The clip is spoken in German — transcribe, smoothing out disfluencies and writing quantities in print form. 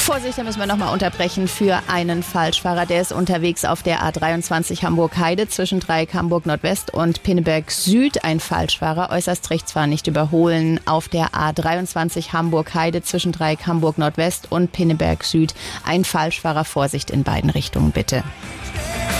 Vorsicht, da müssen wir nochmal unterbrechen für einen Falschfahrer. Der ist unterwegs auf der A23 Hamburg-Heide zwischen Dreieck Hamburg Nordwest und Pinneberg Süd. Ein Falschfahrer, äußerst rechts fahren, nicht überholen. Auf der A23 Hamburg-Heide zwischen Dreieck Hamburg Nordwest und Pinneberg Süd. Ein Falschfahrer, Vorsicht in beiden Richtungen bitte.